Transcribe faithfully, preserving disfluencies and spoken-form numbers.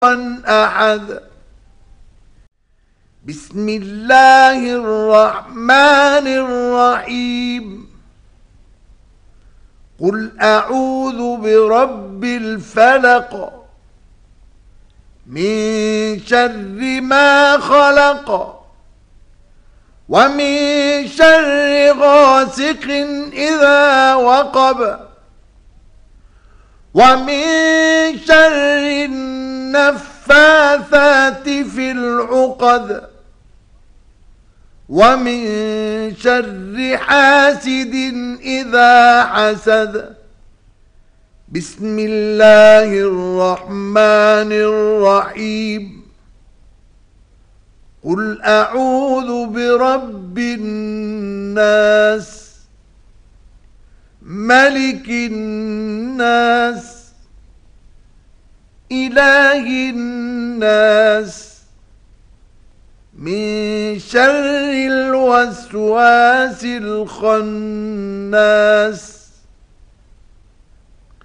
أحد. بسم الله الرحمن الرحيم. قل أعوذ برب الفلق من شر ما خلق ومن شر غاسق إذا وقب ومن شر النفاثات في العقد ومن شر حاسد إذا حسد. بسم الله الرحمن الرحيم. قل أعوذ برب الناس ملك الناس إله الناس من شر الوسواس الخناس